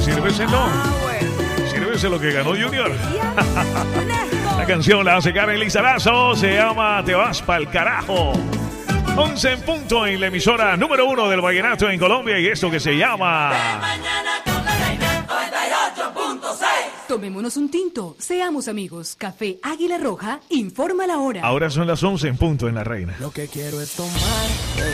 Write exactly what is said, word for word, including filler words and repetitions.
sírvese no. Sírvese lo que ganó Junior. La canción la hace Karen Lizarazo, se llama Te vas pa'l carajo. once en punto en la emisora número uno del vallenato en Colombia y esto que se llama... Tomémonos un tinto, seamos amigos. Café Águila Roja informa la hora. Ahora son las once en punto en La Reina. Lo que quiero es tomar.